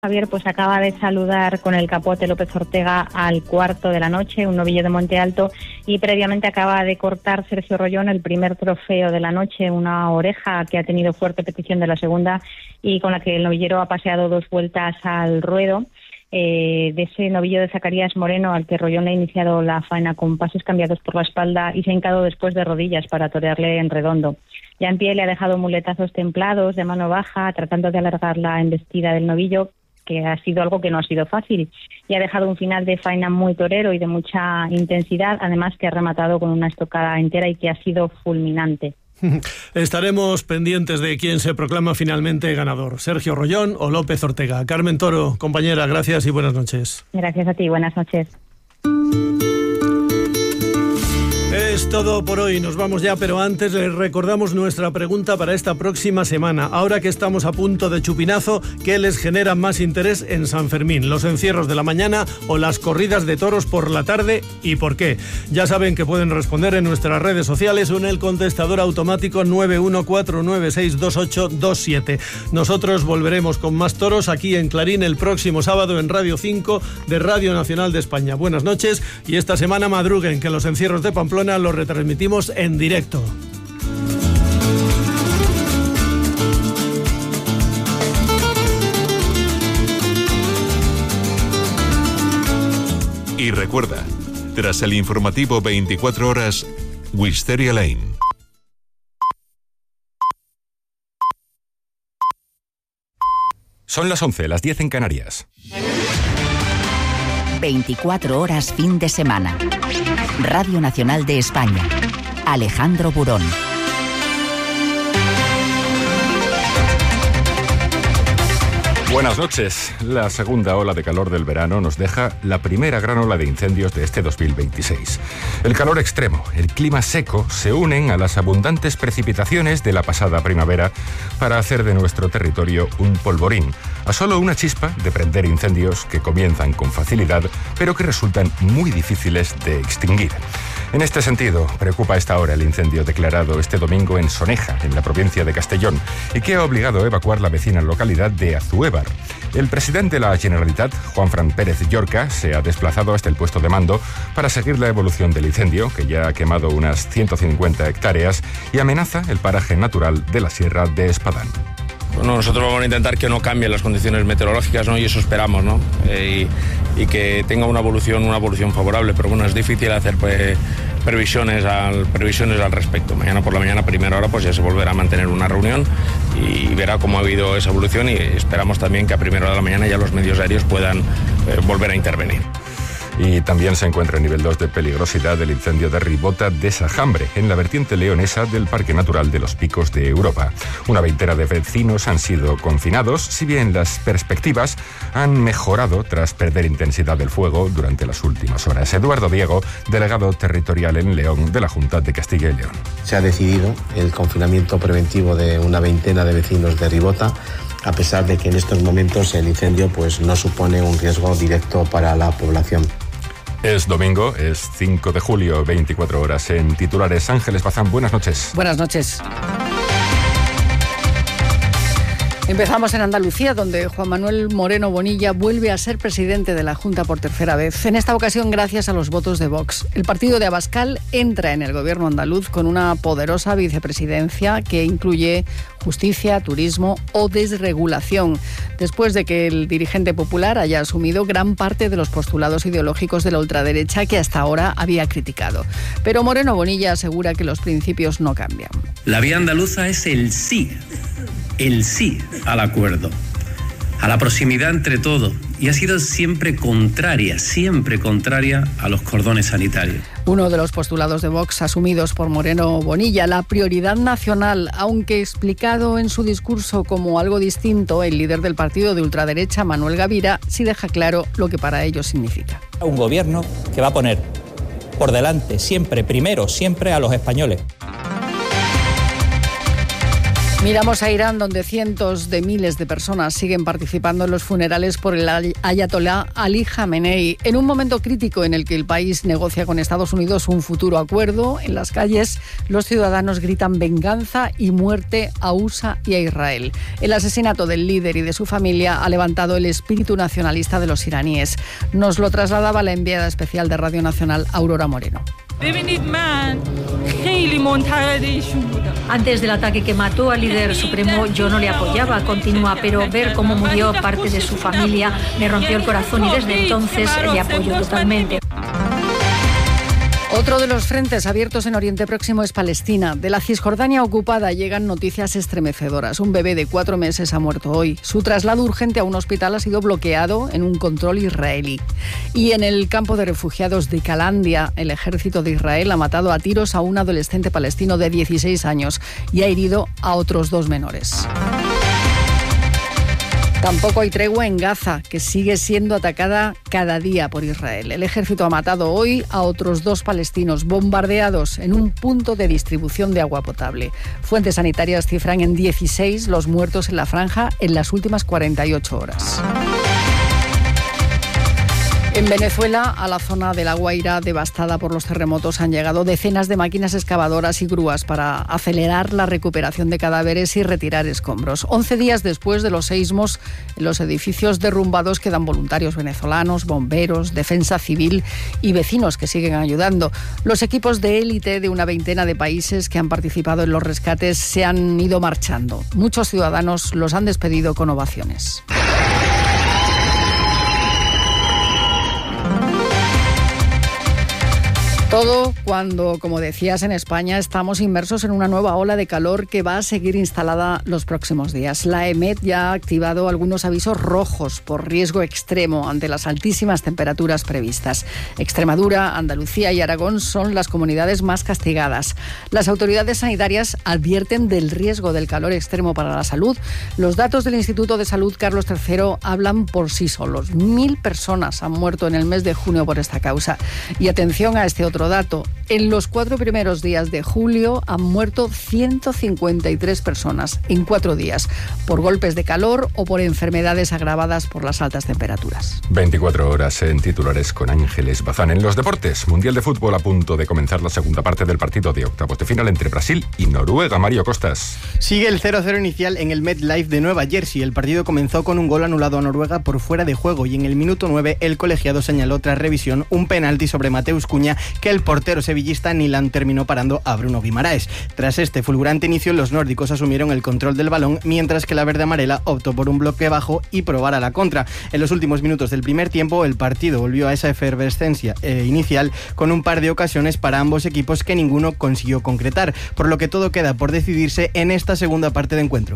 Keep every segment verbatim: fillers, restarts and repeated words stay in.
Javier, pues acaba de saludar con el capote López Ortega al cuarto de la noche, un novillo de Monte Alto, y previamente acaba de cortar Sergio Rollón el primer trofeo de la noche, una oreja que ha tenido fuerte petición de la segunda y con la que el novillero ha paseado dos vueltas al ruedo. Eh, de ese novillo de Zacarías Moreno al que Rollón le ha iniciado la faena con pases cambiados por la espalda y se ha hincado después de rodillas para torearle en redondo. Ya en pie le ha dejado muletazos templados de mano baja, tratando de alargar la embestida del novillo, que ha sido algo que no ha sido fácil, y ha dejado un final de faena muy torero y de mucha intensidad, además que ha rematado con una estocada entera y que ha sido fulminante. Estaremos pendientes de quién se proclama finalmente ganador, Sergio Rollón o López Ortega. Carmen Toro, compañera, gracias y buenas noches. Gracias a ti, buenas noches. Es todo por hoy, nos vamos ya, pero antes les recordamos nuestra pregunta para esta próxima semana. Ahora que estamos a punto de chupinazo, ¿qué les genera más interés en San Fermín? ¿Los encierros de la mañana o las corridas de toros por la tarde? ¿Y por qué? Ya saben que pueden responder en nuestras redes sociales o en el contestador automático nueve uno cuatro nueve seis dos ocho dos siete. Nosotros volveremos con más toros aquí en Clarín el próximo sábado en Radio cinco de Radio Nacional de España. Buenas noches y esta semana madruguen, que los encierros de Pamplona lo retransmitimos en directo. Y recuerda, tras el informativo veinticuatro horas, Wisteria Lane. Son las once, las diez en Canarias. veinticuatro horas fin de semana. Radio Nacional de España. Alejandro Burón. Buenas noches. La segunda ola de calor del verano nos deja la primera gran ola de incendios de este dos mil veintiséis. El calor extremo, el clima seco se unen a las abundantes precipitaciones de la pasada primavera para hacer de nuestro territorio un polvorín, a solo una chispa de prender incendios que comienzan con facilidad, pero que resultan muy difíciles de extinguir. En este sentido, preocupa a esta hora el incendio declarado este domingo en Soneja, en la provincia de Castellón, y que ha obligado a evacuar la vecina localidad de Azuévar. El presidente de la Generalitat, Juanfran Pérez Llorca, se ha desplazado hasta el puesto de mando para seguir la evolución del incendio, que ya ha quemado unas ciento cincuenta hectáreas y amenaza el paraje natural de la Sierra de Espadán. Bueno, nosotros vamos a intentar que no cambien las condiciones meteorológicas, ¿no? Y eso esperamos, ¿no? Eh, y, y que tenga una evolución, una evolución favorable, pero bueno, es difícil hacer pues, previsiones, al, previsiones al respecto. Mañana por la mañana, a primera hora, pues ya se volverá a mantener una reunión y, y verá cómo ha habido esa evolución y esperamos también que a primera hora de la mañana ya los medios aéreos puedan eh, volver a intervenir. Y también se encuentra en nivel dos de peligrosidad el incendio de Ribota de Sajambre, en la vertiente leonesa del Parque Natural de los Picos de Europa. Una veintena de vecinos han sido confinados, si bien las perspectivas han mejorado tras perder intensidad del fuego durante las últimas horas. Eduardo Diego, delegado territorial en León de la Junta de Castilla y León. Se ha decidido el confinamiento preventivo de una veintena de vecinos de Ribota, a pesar de que en estos momentos el incendio pues, no supone un riesgo directo para la población. Es domingo, es cinco de julio, veinticuatro horas en titulares. Ángeles Bazán, buenas noches. Buenas noches. Empezamos en Andalucía, donde Juan Manuel Moreno Bonilla vuelve a ser presidente de la Junta por tercera vez, en esta ocasión gracias a los votos de Vox. El partido de Abascal entra en el gobierno andaluz con una poderosa vicepresidencia que incluye justicia, turismo o desregulación, después de que el dirigente popular haya asumido gran parte de los postulados ideológicos de la ultraderecha que hasta ahora había criticado. Pero Moreno Bonilla asegura que los principios no cambian. La vía andaluza es el sí. El sí al acuerdo, a la proximidad entre todos, y ha sido siempre contraria, siempre contraria a los cordones sanitarios. Uno de los postulados de Vox asumidos por Moreno Bonilla, la prioridad nacional, aunque explicado en su discurso como algo distinto, el líder del partido de ultraderecha, Manuel Gavira, sí deja claro lo que para ellos significa. Un gobierno que va a poner por delante siempre, primero, siempre a los españoles. Miramos a Irán, donde cientos de miles de personas siguen participando en los funerales por el ayatolá Ali Jamenei. En un momento crítico en el que el país negocia con Estados Unidos un futuro acuerdo, en las calles los ciudadanos gritan venganza y muerte a U S A y a Israel. El asesinato del líder y de su familia ha levantado el espíritu nacionalista de los iraníes. Nos lo trasladaba la enviada especial de Radio Nacional, Aurora Moreno. Antes del ataque que mató al líder supremo, yo no le apoyaba, continúa, pero ver cómo murió parte de su familia me rompió el corazón y desde entonces le apoyo totalmente. Otro de los frentes abiertos en Oriente Próximo es Palestina. De la Cisjordania ocupada llegan noticias estremecedoras. Un bebé de cuatro meses ha muerto hoy. Su traslado urgente a un hospital ha sido bloqueado en un control israelí. Y en el campo de refugiados de Calandia, el ejército de Israel ha matado a tiros a un adolescente palestino de dieciséis años y ha herido a otros dos menores. Tampoco hay tregua en Gaza, que sigue siendo atacada cada día por Israel. El ejército ha matado hoy a otros dos palestinos bombardeados en un punto de distribución de agua potable. Fuentes sanitarias cifran en dieciséis los muertos en la franja en las últimas cuarenta y ocho horas. En Venezuela, a la zona de La Guaira, devastada por los terremotos, han llegado decenas de máquinas excavadoras y grúas para acelerar la recuperación de cadáveres y retirar escombros. Once días después de los seísmos, en los edificios derrumbados quedan voluntarios venezolanos, bomberos, defensa civil y vecinos que siguen ayudando. Los equipos de élite de una veintena de países que han participado en los rescates se han ido marchando. Muchos ciudadanos los han despedido con ovaciones. Todo cuando, como decías, en España estamos inmersos en una nueva ola de calor que va a seguir instalada los próximos días. La EMET ya ha activado algunos avisos rojos por riesgo extremo ante las altísimas temperaturas previstas. Extremadura, Andalucía y Aragón son las comunidades más castigadas. Las autoridades sanitarias advierten del riesgo del calor extremo para la salud. Los datos del Instituto de Salud Carlos tercero hablan por sí solos. Mil personas han muerto en el mes de junio por esta causa. Y atención a este otro dato. En los cuatro primeros días de julio han muerto ciento cincuenta y tres personas en cuatro días por golpes de calor o por enfermedades agravadas por las altas temperaturas. veinticuatro horas en titulares con Ángeles Bazán. En los deportes, Mundial de Fútbol a punto de comenzar la segunda parte del partido de octavos de final entre Brasil y Noruega. Mario Costas. Sigue el cero cero inicial en el MetLife de Nueva Jersey. El partido comenzó con un gol anulado a Noruega por fuera de juego y en el minuto nueve el colegiado señaló tras revisión un penalti sobre Mateus Cunha que el portero sevillista Nilan terminó parando a Bruno Guimaraes. Tras este fulgurante inicio, los nórdicos asumieron el control del balón, mientras que la verde amarela optó por un bloque bajo y probar a la contra. En los últimos minutos del primer tiempo, el partido volvió a esa efervescencia eh, inicial, con un par de ocasiones para ambos equipos que ninguno consiguió concretar, por lo que todo queda por decidirse en esta segunda parte de encuentro.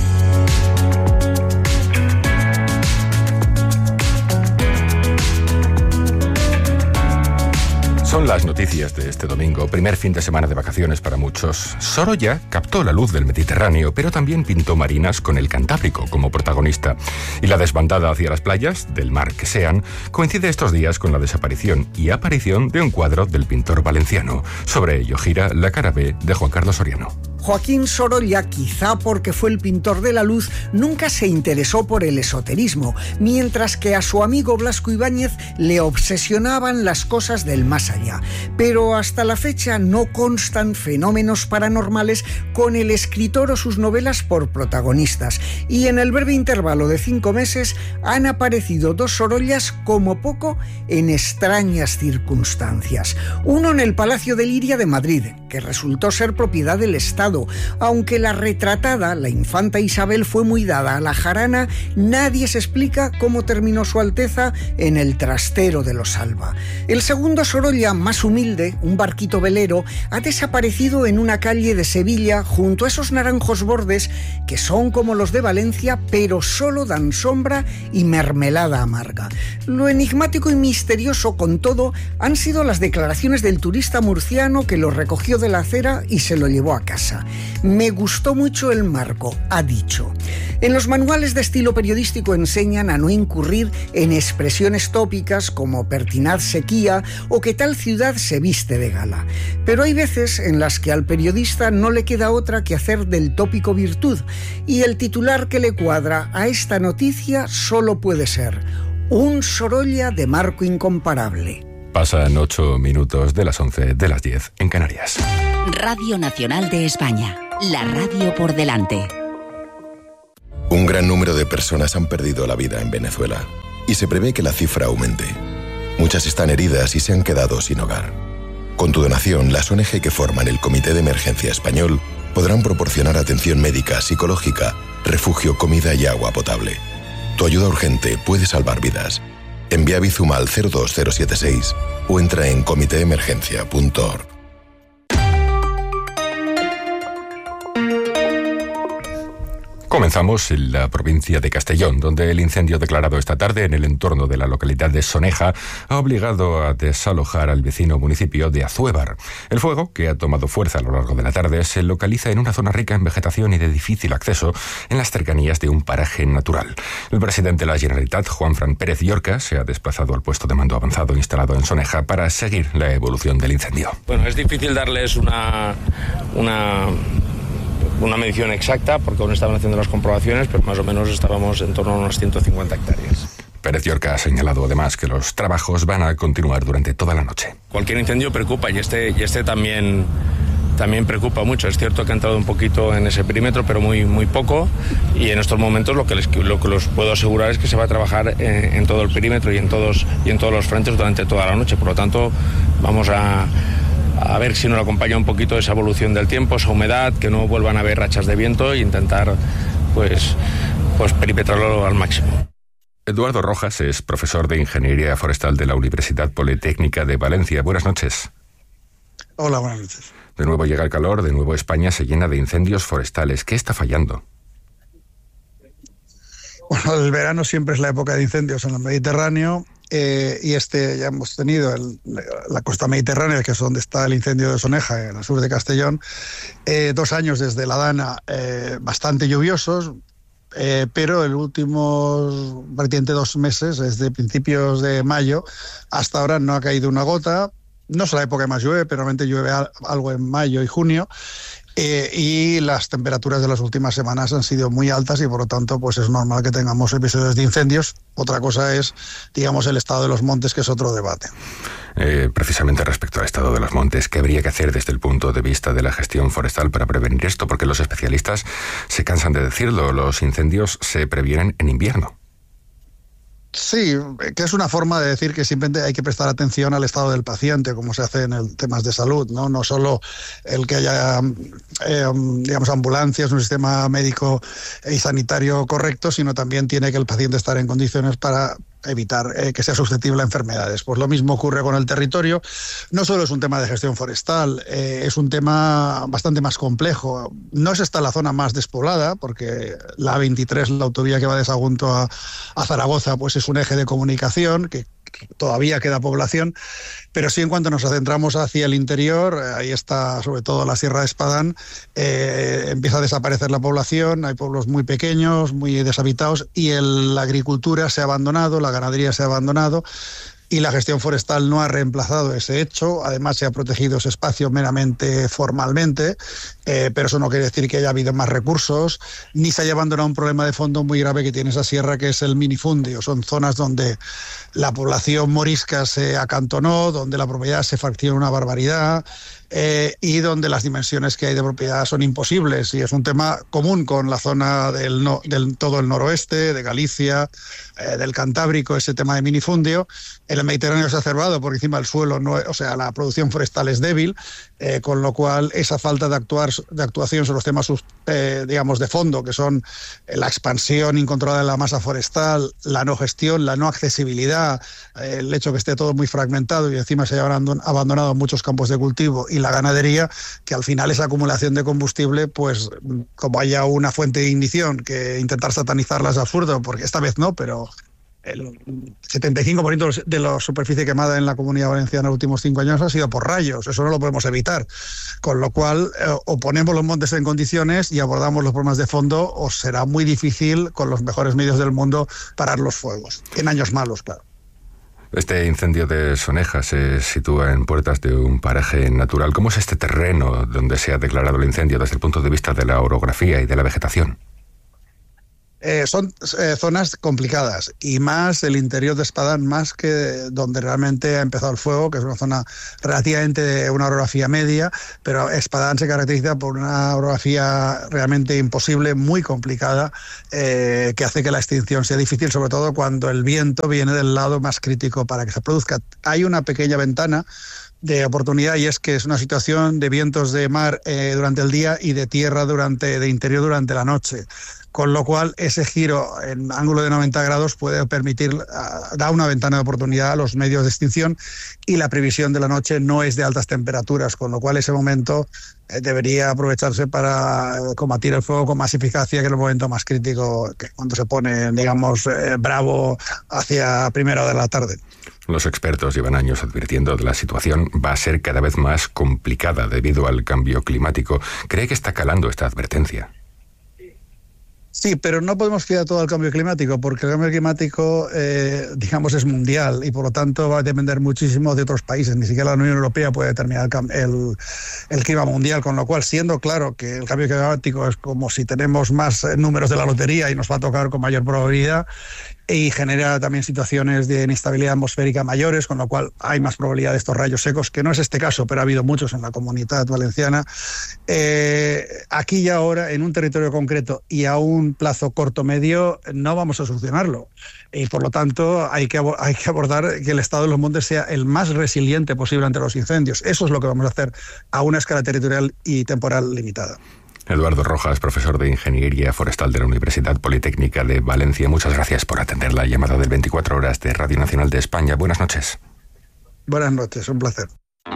Son las noticias de este domingo, primer fin de semana de vacaciones para muchos. Sorolla captó la luz del Mediterráneo, pero también pintó marinas con el Cantábrico como protagonista. Y la desbandada hacia las playas, del mar que sean, coincide estos días con la desaparición y aparición de un cuadro del pintor valenciano. Sobre ello gira la cara B de Juan Carlos Soriano. Joaquín Sorolla, quizá porque fue el pintor de la luz, nunca se interesó por el esoterismo, mientras que a su amigo Blasco Ibáñez le obsesionaban las cosas del más allá. Pero hasta la fecha no constan fenómenos paranormales con el escritor o sus novelas por protagonistas, y en el breve intervalo de cinco meses han aparecido dos Sorollas como poco en extrañas circunstancias. Uno en el Palacio de Liria de Madrid, que resultó ser propiedad del Estado. Aunque la retratada, la infanta Isabel, fue muy dada a la jarana, nadie se explica cómo terminó su Alteza en el trastero de los Alba. El segundo Sorolla, más humilde, un barquito velero, ha desaparecido en una calle de Sevilla junto a esos naranjos bordes que son como los de Valencia, pero solo dan sombra y mermelada amarga. Lo enigmático y misterioso, con todo, han sido las declaraciones del turista murciano que lo recogió de la acera y se lo llevó a casa. Gala. Me gustó mucho el marco, ha dicho. En los manuales de estilo periodístico enseñan a no incurrir en expresiones tópicas como pertinaz sequía o que tal ciudad se viste de gala. Pero hay veces en las que al periodista no le queda otra que hacer del tópico virtud, y el titular que le cuadra a esta noticia solo puede ser: un Sorolla de marco incomparable. Pasan ocho minutos de las once de las diez en Canarias. Radio Nacional de España, la radio por delante. Un gran número de personas han perdido la vida en Venezuela y se prevé que la cifra aumente. Muchas están heridas y se han quedado sin hogar. Con tu donación, las O N G que forman el Comité de Emergencia Español podrán proporcionar atención médica, psicológica, refugio, comida y agua potable. Tu ayuda urgente puede salvar vidas. Envía Bizum al cero dos cero siete seis o entra en comité emergencia punto org. Comenzamos en la provincia de Castellón, donde el incendio declarado esta tarde en el entorno de la localidad de Soneja ha obligado a desalojar al vecino municipio de Azuévar. El fuego, que ha tomado fuerza a lo largo de la tarde, se localiza en una zona rica en vegetación y de difícil acceso en las cercanías de un paraje natural. El presidente de la Generalitat, Juanfran Pérez Llorca, se ha desplazado al puesto de mando avanzado instalado en Soneja para seguir la evolución del incendio. Bueno, es difícil darles una... una... una medición exacta, porque aún estaban haciendo las comprobaciones, pero más o menos estábamos en torno a unas ciento cincuenta hectáreas. Pérez Llorca ha señalado además que los trabajos van a continuar durante toda la noche. Cualquier incendio preocupa y este, y este también, también preocupa mucho. Es cierto que ha entrado un poquito en ese perímetro, pero muy, muy poco, y en estos momentos lo que les, lo que los puedo asegurar es que se va a trabajar en, en todo el perímetro y en, todos, y en todos los frentes durante toda la noche. Por lo tanto, vamos a... a ver si nos acompaña un poquito esa evolución del tiempo, esa humedad, que no vuelvan a haber rachas de viento e intentar pues, pues perimetrarlo al máximo. Eduardo Rojas es profesor de Ingeniería Forestal de la Universidad Politécnica de Valencia. Buenas noches. Hola, buenas noches. De nuevo llega el calor, de nuevo España se llena de incendios forestales. ¿Qué está fallando? Bueno, el verano siempre es la época de incendios en el Mediterráneo. Eh, y este ya hemos tenido el, la costa mediterránea, que es donde está el incendio de Soneja, en el sur de Castellón, eh, dos años desde la Dana eh, bastante lluviosos, eh, pero el último vertiente dos meses, desde principios de mayo hasta ahora, no ha caído una gota. No es la época que más llueve, pero realmente llueve algo en mayo y junio. Eh, y las temperaturas de las últimas semanas han sido muy altas y por lo tanto pues es normal que tengamos episodios de incendios. Otra cosa es, digamos, el estado de los montes, que es otro debate. Eh, precisamente respecto al estado de los montes, ¿qué habría que hacer desde el punto de vista de la gestión forestal para prevenir esto? Porque los especialistas se cansan de decirlo, los incendios se previenen en invierno. Sí, que es una forma de decir que simplemente hay que prestar atención al estado del paciente, como se hace en el temas de salud, ¿no? No solo el que haya, eh, digamos, ambulancias, un sistema médico y sanitario correcto, sino también tiene que el paciente estar en condiciones para evitar eh, que sea susceptible a enfermedades. Pues lo mismo ocurre con el territorio. No solo es un tema de gestión forestal, eh, es un tema bastante más complejo. No es esta la zona más despoblada, porque la A veintitrés, la autovía que va de Sagunto a, a Zaragoza, pues es un eje de comunicación que todavía queda población, pero sí en cuanto nos adentramos hacia el interior, ahí está sobre todo la Sierra de Espadán, eh, empieza a desaparecer la población, hay pueblos muy pequeños, muy deshabitados, y el, la agricultura se ha abandonado, la ganadería se ha abandonado, y la gestión forestal no ha reemplazado ese hecho. Además se ha protegido ese espacio meramente formalmente, eh, pero eso no quiere decir que haya habido más recursos, ni se haya abandonado un problema de fondo muy grave que tiene esa sierra, que es el minifundio. Son zonas donde la población morisca se acantonó, donde la propiedad se fraccionó una barbaridad, eh, y donde las dimensiones que hay de propiedad son imposibles, y es un tema común con la zona del, no, del todo el noroeste, de Galicia, eh, del Cantábrico, ese tema de minifundio. En el Mediterráneo se ha exacerbado porque encima el suelo, no, o sea, la producción forestal es débil, eh, con lo cual esa falta de, actuar, de actuación sobre los temas, eh, digamos, de fondo, que son la expansión incontrolada de la masa forestal, la no gestión, la no accesibilidad, eh, el hecho que esté todo muy fragmentado y encima se hayan abandonado muchos campos de cultivo, y la ganadería, que al final esa acumulación de combustible, pues como haya una fuente de ignición, que intentar satanizarla es absurdo, porque esta vez no, pero el setenta y cinco por ciento de la superficie quemada en la Comunidad Valenciana en los últimos cinco años ha sido por rayos. Eso no lo podemos evitar. Con lo cual, eh, o ponemos los montes en condiciones y abordamos los problemas de fondo, o será muy difícil, con los mejores medios del mundo, parar los fuegos. En años malos, claro. Este incendio de Soneja se sitúa en puertas de un paraje natural. ¿Cómo es este terreno donde se ha declarado el incendio desde el punto de vista de la orografía y de la vegetación? Eh, son eh, zonas complicadas, y más el interior de Espadán, más que donde realmente ha empezado el fuego, que es una zona relativamente de una orografía media, pero Espadán se caracteriza por una orografía realmente imposible, muy complicada, eh, que hace que la extinción sea difícil, sobre todo cuando el viento viene del lado más crítico para que se produzca. Hay una pequeña ventana de oportunidad, y es que es una situación de vientos de mar eh, durante el día y de tierra durante de interior durante la noche. Con lo cual, ese giro en ángulo de noventa grados puede permitir, uh, da una ventana de oportunidad a los medios de extinción, y la previsión de la noche no es de altas temperaturas, con lo cual ese momento eh, debería aprovecharse para combatir el fuego con más eficacia que en el momento más crítico, que cuando se pone, digamos, eh, bravo hacia primera hora de la tarde. Los expertos llevan años advirtiendo de la situación va a ser cada vez más complicada debido al cambio climático. ¿Cree que está calando esta advertencia? Sí, pero no podemos fiar todo al cambio climático, porque el cambio climático, eh, digamos, es mundial, y por lo tanto va a depender muchísimo de otros países. Ni siquiera la Unión Europea puede determinar el, el, el clima mundial, con lo cual, siendo claro que el cambio climático es como si tenemos más números de la lotería y nos va a tocar con mayor probabilidad, y genera también situaciones de inestabilidad atmosférica mayores, con lo cual hay más probabilidad de estos rayos secos, que no es este caso, pero ha habido muchos en la Comunidad Valenciana. Eh, aquí y ahora, en un territorio concreto y a un plazo corto-medio, no vamos a solucionarlo. Y por lo tanto hay que, hay que abordar que el estado de los montes sea el más resiliente posible ante los incendios. Eso es lo que vamos a hacer a una escala territorial y temporal limitada. Eduardo Rojas, profesor de Ingeniería Forestal de la Universidad Politécnica de Valencia, muchas gracias por atender la llamada del veinticuatro horas de Radio Nacional de España. Buenas noches. Buenas noches, un placer.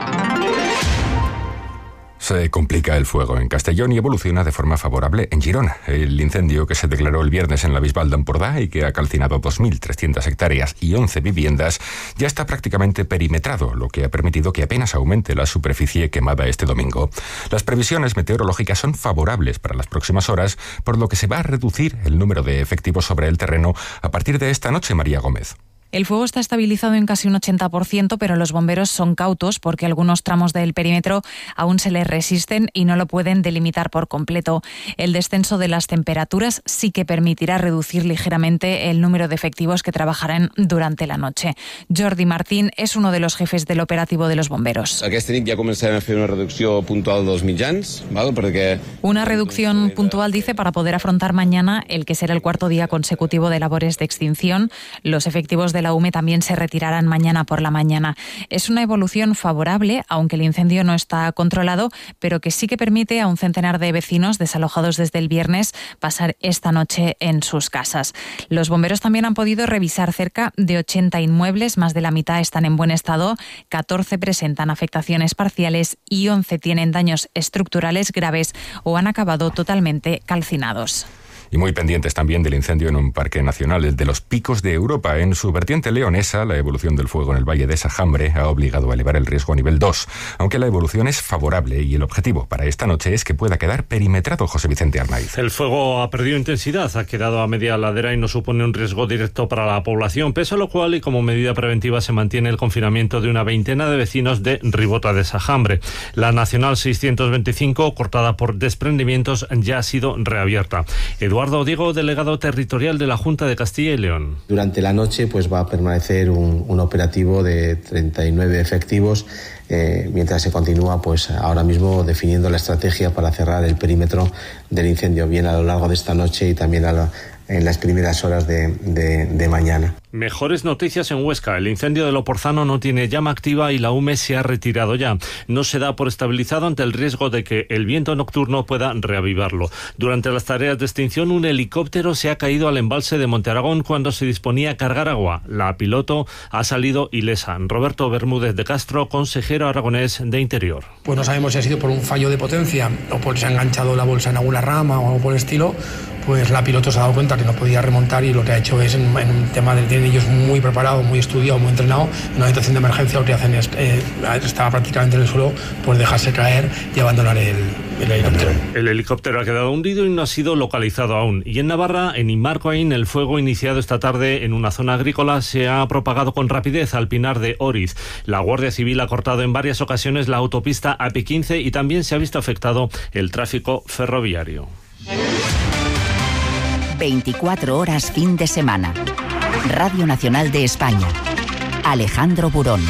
Se complica el fuego en Castellón y evoluciona de forma favorable en Girona. El incendio que se declaró el viernes en la Bisbal d'Empordà y que ha calcinado dos mil trescientas hectáreas y once viviendas ya está prácticamente perimetrado, lo que ha permitido que apenas aumente la superficie quemada este domingo. Las previsiones meteorológicas son favorables para las próximas horas, por lo que se va a reducir el número de efectivos sobre el terreno a partir de esta noche. María Gómez. El fuego está estabilizado en casi un ochenta por ciento, pero los bomberos son cautos porque algunos tramos del perímetro aún se les resisten y no lo pueden delimitar por completo. El descenso de las temperaturas sí que permitirá reducir ligeramente el número de efectivos que trabajarán durante la noche. Jordi Martín es uno de los jefes del operativo de los bomberos. Aquesta nit ja començarem a fer una reducció puntual dels mitjans, ¿vale? Porque... Una reducción puntual, dice, para poder afrontar mañana el que será el cuarto día consecutivo de labores de extinción. Los efectivos de la U M E también se retirarán mañana por la mañana. Es una evolución favorable, aunque el incendio no está controlado, pero que sí que permite a un centenar de vecinos desalojados desde el viernes pasar esta noche en sus casas. Los bomberos también han podido revisar cerca de ochenta inmuebles, más de la mitad están en buen estado, catorce presentan afectaciones parciales y once tienen daños estructurales graves o han acabado totalmente calcinados. Y muy pendientes también del incendio en un parque nacional, el de los Picos de Europa. En su vertiente leonesa, la evolución del fuego en el Valle de Sajambre ha obligado a elevar el riesgo a nivel dos, aunque la evolución es favorable y el objetivo para esta noche es que pueda quedar perimetrado. José Vicente Arnaiz. El fuego ha perdido intensidad, ha quedado a media ladera y no supone un riesgo directo para la población, pese a lo cual y como medida preventiva se mantiene el confinamiento de una veintena de vecinos de Ribota de Sajambre. La Nacional seiscientos veinticinco, cortada por desprendimientos, ya ha sido reabierta. Eduardo Eduardo Diego, delegado territorial de la Junta de Castilla y León. Durante la noche pues va a permanecer un, un operativo de treinta y nueve efectivos, eh, mientras se continúa pues ahora mismo definiendo la estrategia para cerrar el perímetro del incendio, bien a lo largo de esta noche y también a la, en las primeras horas de, de, de mañana. Mejores noticias en Huesca. El incendio de Loporzano no tiene llama activa y la U M E se ha retirado ya. No se da por estabilizado ante el riesgo de que el viento nocturno pueda reavivarlo. Durante las tareas de extinción, un helicóptero se ha caído al embalse de Monte Aragón cuando se disponía a cargar agua. La piloto ha salido ilesa. Roberto Bermúdez de Castro, consejero aragonés de Interior. Pues no sabemos si ha sido por un fallo de potencia o por si ha enganchado la bolsa en alguna rama o algo por el estilo. Pues la piloto se ha dado cuenta que no podía remontar y lo que ha hecho es, en, en un tema del vienen ellos muy preparados, muy estudiados, muy entrenados. En una situación de emergencia lo que hacen es, eh, estaba prácticamente en el suelo, pues dejarse caer y abandonar el, el helicóptero. El helicóptero ha quedado hundido y no ha sido localizado aún. Y en Navarra, en Imarcoain, el fuego iniciado esta tarde en una zona agrícola se ha propagado con rapidez al Pinar de Oriz. La Guardia Civil ha cortado en varias ocasiones la autopista A P quince y también se ha visto afectado el tráfico ferroviario. veinticuatro horas fin de semana. Radio Nacional de España. Alejandro Burón.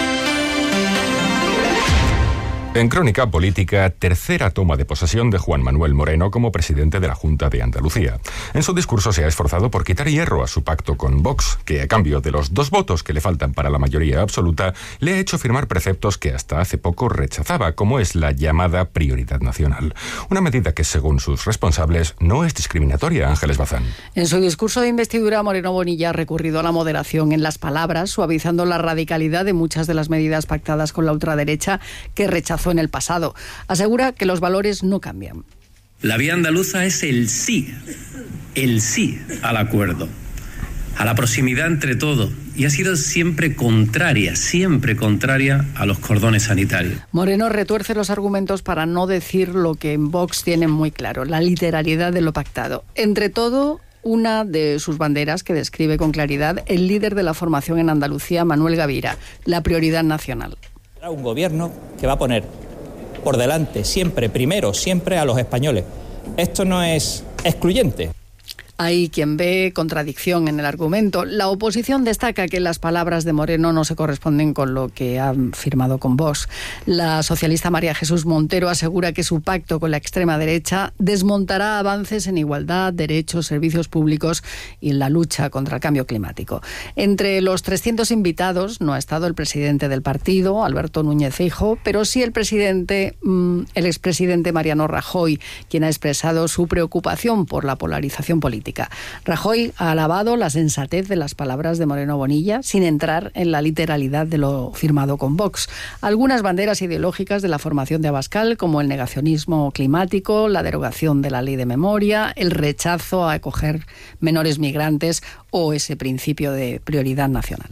En Crónica Política, tercera toma de posesión de Juan Manuel Moreno como presidente de la Junta de Andalucía. En su discurso se ha esforzado por quitar hierro a su pacto con Vox, que a cambio de los dos votos que le faltan para la mayoría absoluta, le ha hecho firmar preceptos que hasta hace poco rechazaba, como es la llamada prioridad nacional. Una medida que, según sus responsables, no es discriminatoria. Ángeles Bazán. En su discurso de investidura, Moreno Bonilla ha recurrido a la moderación en las palabras, suavizando la radicalidad de muchas de las medidas pactadas con la ultraderecha que rechazó en el pasado. Asegura que los valores no cambian. La vía andaluza es el sí, el sí al acuerdo, a la proximidad entre todos, y ha sido siempre contraria, siempre contraria a los cordones sanitarios. Moreno retuerce los argumentos para no decir lo que en Vox tienen muy claro, la literalidad de lo pactado. Entre todo, una de sus banderas que describe con claridad el líder de la formación en Andalucía, Manuel Gavira, la prioridad nacional. Un gobierno que va a poner por delante siempre, primero, siempre a los españoles. Esto no es excluyente. Hay quien ve contradicción en el argumento. La oposición destaca que las palabras de Moreno no se corresponden con lo que han firmado con Vox. La socialista María Jesús Montero asegura que su pacto con la extrema derecha desmontará avances en igualdad, derechos, servicios públicos y en la lucha contra el cambio climático. Entre los trescientos invitados no ha estado el presidente del partido, Alberto Núñez Feijóo, pero sí el presidente, el expresidente Mariano Rajoy, quien ha expresado su preocupación por la polarización política. Rajoy ha alabado la sensatez de las palabras de Moreno Bonilla sin entrar en la literalidad de lo firmado con Vox. Algunas banderas ideológicas de la formación de Abascal, como el negacionismo climático, la derogación de la ley de memoria, el rechazo a acoger menores migrantes o ese principio de prioridad nacional.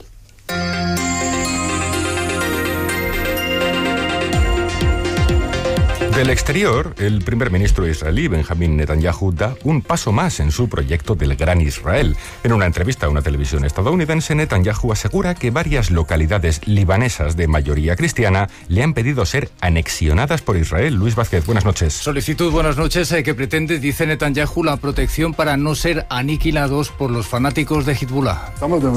Del exterior, el primer ministro israelí, Benjamín Netanyahu, da un paso más en su proyecto del Gran Israel. En una entrevista a una televisión estadounidense, Netanyahu asegura que varias localidades libanesas de mayoría cristiana le han pedido ser anexionadas por Israel. Luis Vázquez, buenas noches. Solicitud, buenas noches, eh, que pretende, dice Netanyahu, la protección para no ser aniquilados por los fanáticos de Hezbollah.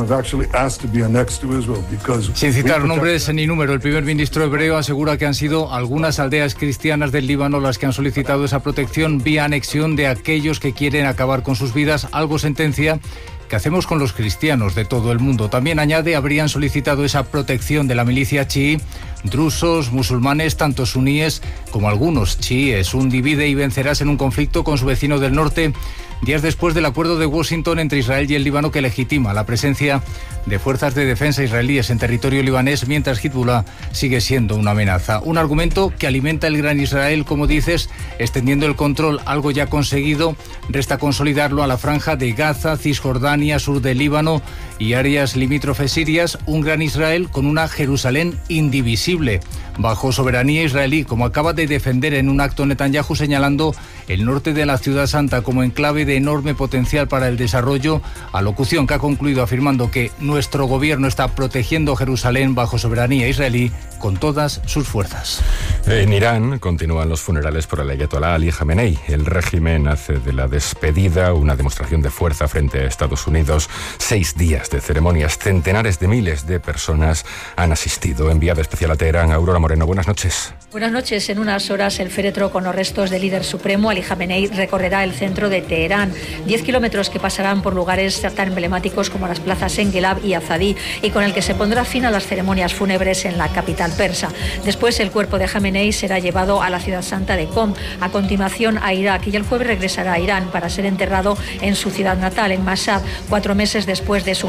Sin citar nombres ni número, el primer ministro hebreo asegura que han sido algunas aldeas cristianas del Líbano las que han solicitado esa protección vía anexión de aquellos que quieren acabar con sus vidas, algo sentencia que hacemos con los cristianos de todo el mundo. También añade, habrían solicitado esa protección de la milicia chií, drusos, musulmanes, tanto suníes como algunos chiíes. Un divide y vencerás en un conflicto con su vecino del norte, días después del acuerdo de Washington entre Israel y el Líbano que legitima la presencia de fuerzas de defensa israelíes en territorio libanés, mientras Hezbollah sigue siendo una amenaza. Un argumento que alimenta el Gran Israel, como dices, extendiendo el control, algo ya conseguido. Resta consolidarlo a la franja de Gaza, Cisjordania, sur del Líbano y áreas limítrofes sirias. Un Gran Israel con una Jerusalén indivisible, bajo soberanía israelí, como acaba de defender en un acto Netanyahu, señalando el norte de la Ciudad Santa como enclave de enorme potencial para el desarrollo, alocución que ha concluido afirmando que nuestro gobierno está protegiendo Jerusalén bajo soberanía israelí con todas sus fuerzas. En Irán continúan los funerales por el ayatolá Ali Jamenei. El régimen hace de la despedida una demostración de fuerza frente a Estados Unidos. Seis días de ceremonias, centenares de miles de personas han asistido. Enviada especial a Teherán, Aurora Moreno, buenas noches. Buenas noches. En unas horas el féretro con los restos del líder supremo Ali Jamenei recorrerá el centro de Teherán. Diez kilómetros que pasarán por lugares tan emblemáticos como las plazas Engelab y Azadí, y con el que se pondrá fin a las ceremonias fúnebres en la capital persa. Después el cuerpo de Jamenei será llevado a la ciudad santa de Qom, a continuación a Irak, y el jueves regresará a Irán para ser enterrado en su ciudad natal, en Mashhad, cuatro meses después de su muerte.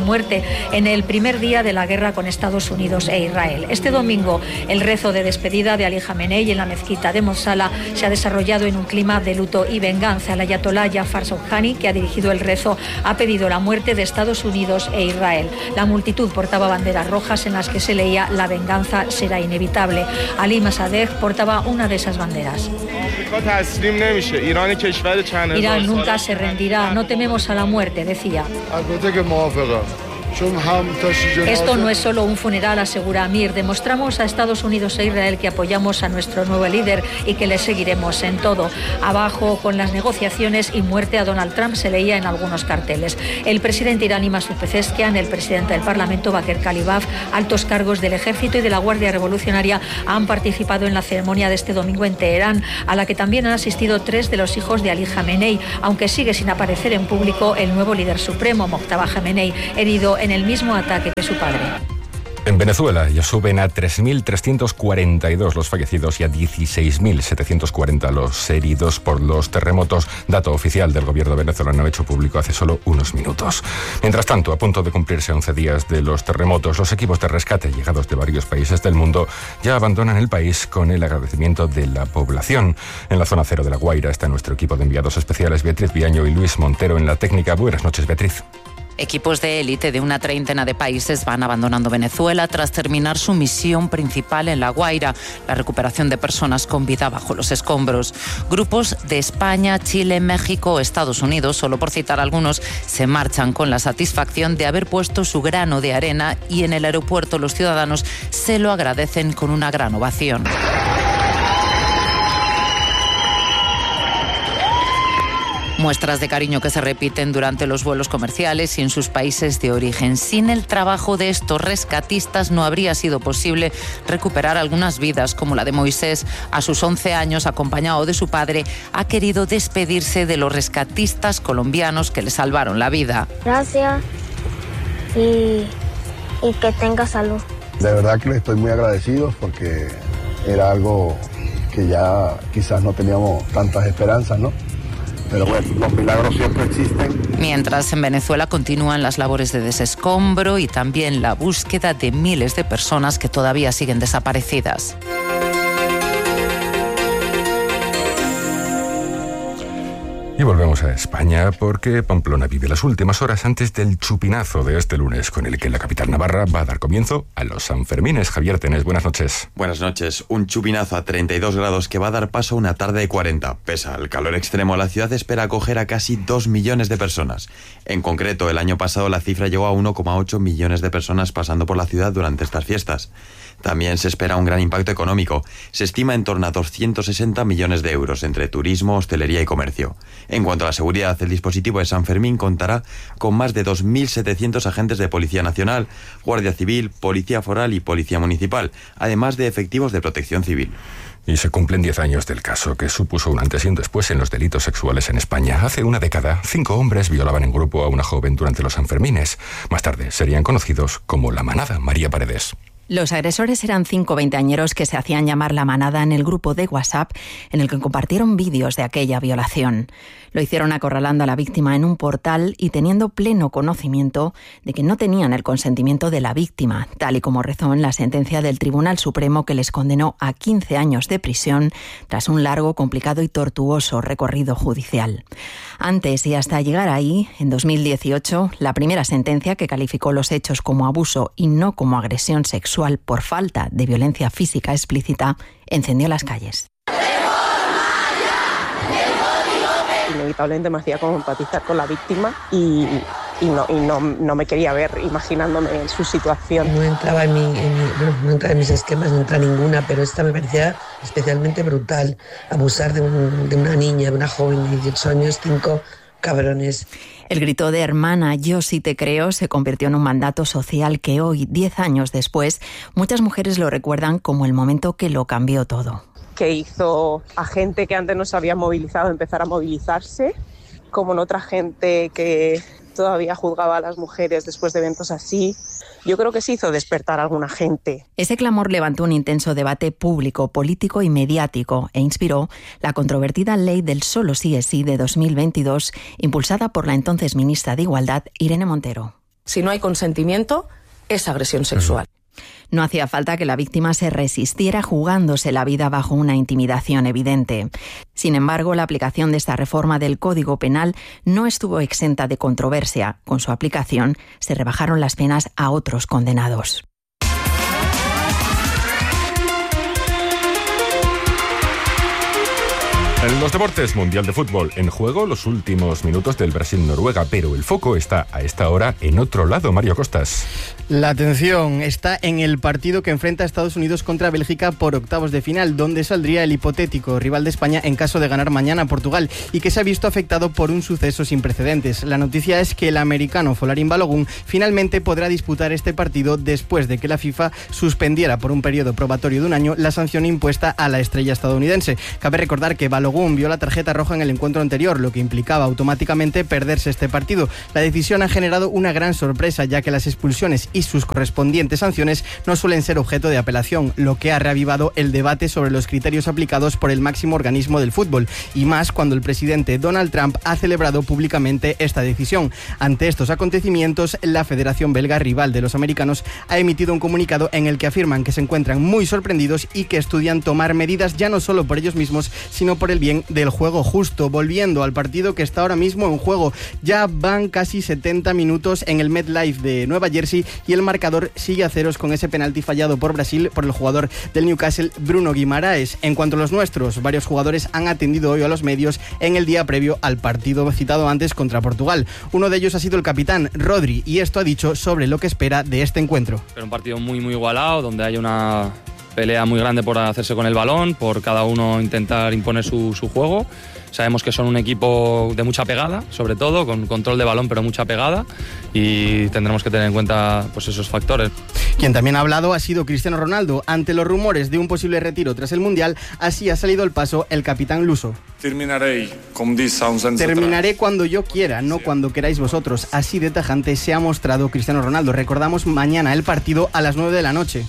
muerte en el primer día de la guerra con Estados Unidos e Israel. Este domingo, el rezo de despedida de Ali Jamenei en la mezquita de Mosala se ha desarrollado en un clima de luto y venganza. El ayatolá Jafar Soujani, que ha dirigido el rezo, ha pedido la muerte de Estados Unidos e Israel. La multitud portaba banderas rojas en las que se leía "La venganza será inevitable". Ali Masadegh portaba una de esas banderas. Irán nunca se rendirá, no tememos a la muerte, decía. Esto no es solo un funeral, asegura Amir. Demostramos a Estados Unidos e Israel que apoyamos a nuestro nuevo líder y que le seguiremos en todo. Abajo con las negociaciones y muerte a Donald Trump, se leía en algunos carteles. El presidente iraní Masoud Pezeshkian, el presidente del Parlamento Baker Kalibaf, altos cargos del ejército y de la Guardia Revolucionaria han participado en la ceremonia de este domingo en Teherán, a la que también han asistido tres de los hijos de Ali Jamenei, aunque sigue sin aparecer en público el nuevo líder supremo, Mojtaba Jamenei, herido en el mismo ataque que su padre. En Venezuela ya suben a tres mil trescientos cuarenta y dos los fallecidos y a dieciséis mil setecientos cuarenta los heridos por los terremotos, dato oficial del gobierno venezolano hecho público hace solo unos minutos. Mientras tanto, a punto de cumplirse once días de los terremotos, los equipos de rescate llegados de varios países del mundo ya abandonan el país con el agradecimiento de la población. En la zona cero de La Guaira está nuestro equipo de enviados especiales Beatriz Viaño y Luis Montero en la técnica. Buenas noches, Beatriz. Equipos de élite de una treintena de países van abandonando Venezuela tras terminar su misión principal en La Guaira, la recuperación de personas con vida bajo los escombros. Grupos de España, Chile, México, Estados Unidos, solo por citar algunos, se marchan con la satisfacción de haber puesto su grano de arena y en el aeropuerto los ciudadanos se lo agradecen con una gran ovación. Muestras de cariño que se repiten durante los vuelos comerciales y en sus países de origen. Sin el trabajo de estos rescatistas no habría sido posible recuperar algunas vidas, como la de Moisés. A sus once años, acompañado de su padre, ha querido despedirse de los rescatistas colombianos que le salvaron la vida. Gracias y, y que tenga salud. De verdad que le estoy muy agradecido porque era algo que ya quizás no teníamos tantas esperanzas, ¿no? Pero bueno, los milagros siempre existen. Mientras en Venezuela continúan las labores de desescombro y también la búsqueda de miles de personas que todavía siguen desaparecidas. Y volvemos a España porque Pamplona vive las últimas horas antes del chupinazo de este lunes, con el que la capital navarra va a dar comienzo a los Sanfermines. Javier Tenés, buenas noches. Buenas noches. Un chupinazo a treinta y dos grados que va a dar paso a una tarde de cuarenta. Pese al calor extremo, la ciudad espera acoger a casi dos millones de personas. En concreto, el año pasado la cifra llegó a uno coma ocho millones de personas pasando por la ciudad durante estas fiestas. También se espera un gran impacto económico. Se estima en torno a doscientos sesenta millones de euros entre turismo, hostelería y comercio. En cuanto a la seguridad, el dispositivo de San Fermín contará con más de dos mil setecientos agentes de Policía Nacional, Guardia Civil, Policía Foral y Policía Municipal, además de efectivos de Protección Civil. Y se cumplen diez años del caso que supuso un antes y un después en los delitos sexuales en España. Hace una década, cinco hombres violaban en grupo a una joven durante los Sanfermines. Más tarde serían conocidos como La Manada. María Paredes. Los agresores eran cinco veinteañeros que se hacían llamar La Manada en el grupo de WhatsApp en el que compartieron vídeos de aquella violación. Lo hicieron acorralando a la víctima en un portal y teniendo pleno conocimiento de que no tenían el consentimiento de la víctima, tal y como rezó en la sentencia del Tribunal Supremo que les condenó a quince años de prisión tras un largo, complicado y tortuoso recorrido judicial. Antes y hasta llegar ahí, en dos mil dieciocho, la primera sentencia que calificó los hechos como abuso y no como agresión sexual por falta de violencia física explícita encendió las calles. Inevitablemente me hacía como empatizar con la víctima y, y, no, y no, no me quería ver imaginándome en su situación. No entraba en, mi, en, mi, bueno, no entraba en mis esquemas, no entra ninguna, pero esta me parecía especialmente brutal. Abusar de, un, de una niña, de una joven de dieciocho años, cinco cabrones. El grito de hermana, yo sí te creo, se convirtió en un mandato social que hoy, diez años después, muchas mujeres lo recuerdan como el momento que lo cambió todo. Que hizo a gente que antes no se había movilizado empezar a movilizarse, como en otra gente que todavía juzgaba a las mujeres después de eventos así. Yo creo que se hizo despertar a alguna gente. Ese clamor levantó un intenso debate público, político y mediático e inspiró la controvertida ley del solo sí es sí de dos mil veintidós, impulsada por la entonces ministra de Igualdad, Irene Montero. Si no hay consentimiento, es agresión sexual. No hacía falta que la víctima se resistiera jugándose la vida bajo una intimidación evidente. Sin embargo, la aplicación de esta reforma del Código Penal no estuvo exenta de controversia. Con su aplicación se rebajaron las penas a otros condenados. En los deportes, Mundial de Fútbol, en juego los últimos minutos del Brasil-Noruega, pero el foco está a esta hora en otro lado. Mario Costas. La atención está en el partido que enfrenta a Estados Unidos contra Bélgica por octavos de final, donde saldría el hipotético rival de España en caso de ganar mañana a Portugal y que se ha visto afectado por un suceso sin precedentes. La noticia es que el americano Folarin Balogun finalmente podrá disputar este partido después de que la FIFA suspendiera por un periodo probatorio de un año la sanción impuesta a la estrella estadounidense. Cabe recordar que Balogun vio la tarjeta roja en el encuentro anterior, lo que implicaba automáticamente perderse este partido. La decisión ha generado una gran sorpresa, ya que las expulsiones y sus correspondientes sanciones no suelen ser objeto de apelación, lo que ha reavivado el debate sobre los criterios aplicados por el máximo organismo del fútbol, y más cuando el presidente Donald Trump ha celebrado públicamente esta decisión. Ante estos acontecimientos, la Federación Belga, rival de los americanos, ha emitido un comunicado en el que afirman que se encuentran muy sorprendidos y que estudian tomar medidas ya no solo por ellos mismos, sino por el bien del juego justo. Volviendo al partido que está ahora mismo en juego, ya van casi setenta minutos en el MetLife de Nueva Jersey y el marcador sigue a ceros con ese penalti fallado por Brasil por el jugador del Newcastle, Bruno Guimaraes. En cuanto a los nuestros, varios jugadores han atendido hoy a los medios en el día previo al partido citado antes contra Portugal. Uno de ellos ha sido el capitán, Rodri, y esto ha dicho sobre lo que espera de este encuentro. Pero un partido muy muy igualado, donde hay una pelea muy grande por hacerse con el balón, por cada uno intentar imponer su, su juego. Sabemos que son un equipo de mucha pegada, sobre todo, con control de balón, pero mucha pegada, y tendremos que tener en cuenta pues, esos factores. Quien también ha hablado ha sido Cristiano Ronaldo. Ante los rumores de un posible retiro tras el Mundial, así ha salido al paso el capitán luso. Terminaré, como dice un Terminaré cuando yo quiera, no cuando queráis vosotros. Así de tajante se ha mostrado Cristiano Ronaldo. Recordamos mañana el partido a las nueve de la noche.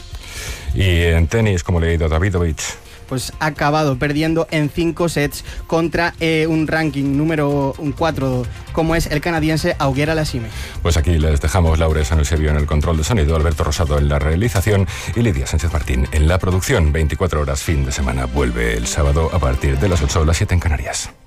Y en tenis, como le he ido a Davidovich. Pues ha acabado perdiendo en cinco sets contra eh, un ranking número cuatro, como es el canadiense Auger Aliassime. Pues aquí les dejamos. Laura San Eusebio en el control de sonido, Alberto Rosado en la realización y Lidia Sánchez Martín en la producción. veinticuatro horas fin de semana. Vuelve el sábado a partir de las ocho, las siete en Canarias.